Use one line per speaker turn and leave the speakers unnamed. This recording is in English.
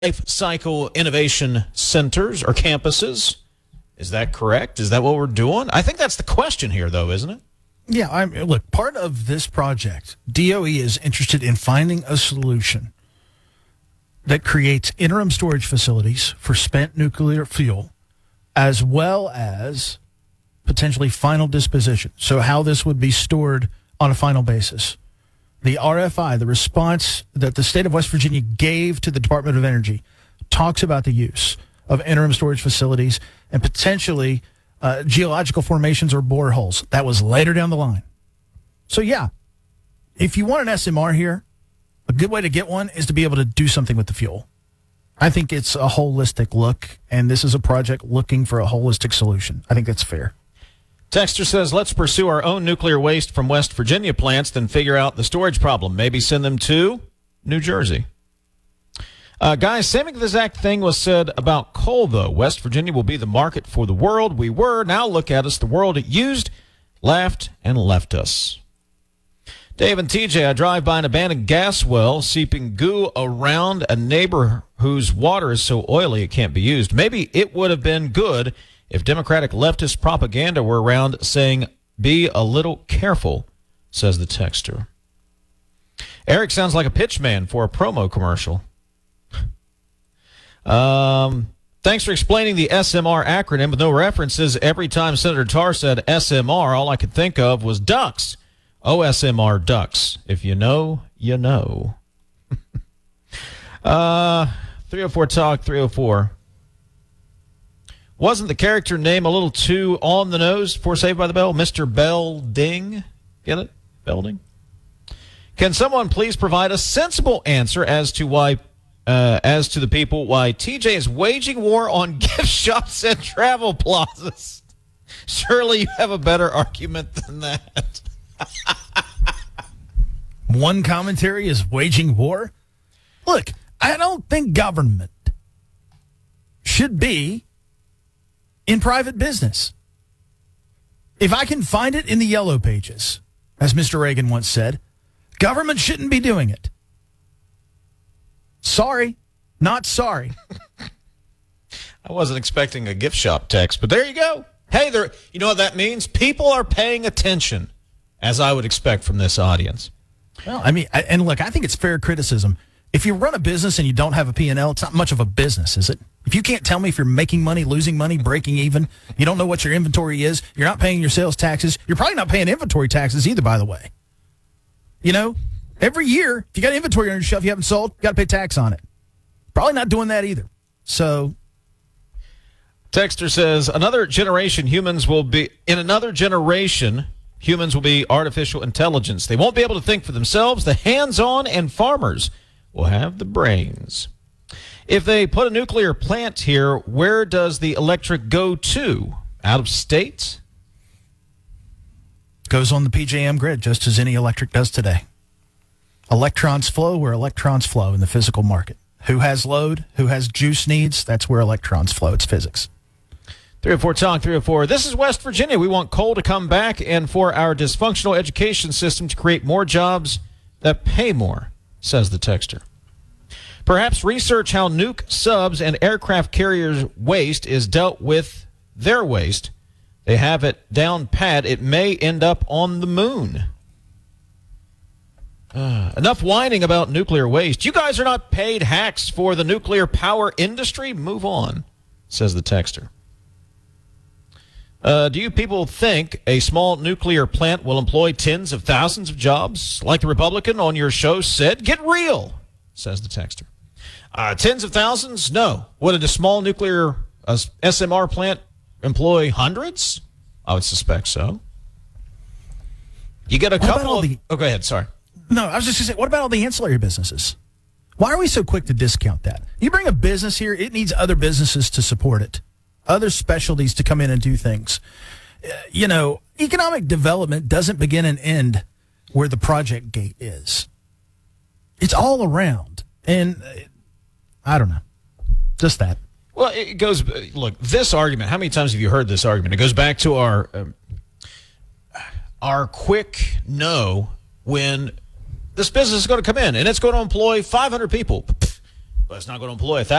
Life Cycle Innovation Centers or campuses. Is that correct? Is that what we're doing? I think that's the question here, though, isn't it?
Yeah, look, part of this project, DOE is interested in finding a solution that creates interim storage facilities for spent nuclear fuel, as well as potentially final disposition. So how this would be stored on a final basis. The RFI, the response that the state of West Virginia gave to the Department of Energy, talks about the use of interim storage facilities and potentially geological formations or boreholes. That was later down the line. So, yeah, if you want an SMR here, a good way to get one is to be able to do something with the fuel. I think it's a holistic look, and this is a project looking for a holistic solution. I think that's fair.
Texter says, let's pursue our own nuclear waste from West Virginia plants, then figure out the storage problem. Maybe send them to New Jersey. Guys, same exact thing was said about coal, though. West Virginia will be the market for the world. We were. Now look at us. The world it used, laughed, and left us. Dave and TJ, I drive by an abandoned gas well, seeping goo around a neighbor whose water is so oily it can't be used. Maybe it would have been good if Democratic leftist propaganda were around saying, be a little careful, says the texter. Eric sounds like a pitch man for a promo commercial. Thanks for explaining the SMR acronym with no references. Every time Senator Tarr said SMR, all I could think of was ducks. OSMR ducks. If you know, you know. 304 Talk 304. Wasn't the character name a little too on the nose for Saved by the Bell? Mr. Belding? Get it? Belding? Can someone please provide a sensible answer as to the people why TJ is waging war on gift shops and travel plazas? Surely you have a better argument than that.
One commentary is waging war? Look, I don't think government should be in private business. If I can find it in the yellow pages, as Mr. Reagan once said, government shouldn't be doing it. Sorry, not sorry.
I wasn't expecting a gift shop text, but there you go. Hey, you know what that means? People are paying attention, as I would expect from this audience.
Well, I mean, and look, I think it's fair criticism. If you run a business and you don't have a P&L, it's not much of a business, is it? If you can't tell me if you're making money, losing money, breaking even, you don't know what your inventory is, you're not paying your sales taxes, you're probably not paying inventory taxes either, by the way. You know, every year, if you got inventory on your shelf you haven't sold, you got to pay tax on it. Probably not doing that either. So,
Texter says, in another generation, humans will be artificial intelligence. They won't be able to think for themselves. The hands-on and farmers will have the brains. If they put a nuclear plant here, where does the electric go to? Out of state?
Goes on the PJM grid, just as any electric does today. Electrons flow where electrons flow in the physical market. Who has load? Who has juice needs? That's where electrons flow. It's physics.
304 Talk 304. This is West Virginia. We want coal to come back and for our dysfunctional education system to create more jobs that pay more, says the texter. Perhaps research how nuke subs and aircraft carriers' waste is dealt with their waste. They have it down pat. It may end up on the moon. Enough whining about nuclear waste. You guys are not paid hacks for the nuclear power industry? Move on, says the texter. Do you people think a small nuclear plant will employ tens of thousands of jobs? Like the Republican on your show said, get real, says the texter. Tens of thousands? No. Would a small nuclear SMR plant employ hundreds? I would suspect so. You get a couple of... Oh, go ahead. Sorry.
No, I was just going to say, what about all the ancillary businesses? Why are we so quick to discount that? You bring a business here, it needs other businesses to support it. Other specialties to come in and do things. You know, economic development doesn't begin and end where the project gate is. It's all around. And I don't know. Just that.
Well, it goes, look, this argument, how many times have you heard this argument? It goes back to our quick no when this business is going to come in and it's going to employ 500 people. But it's not going to employ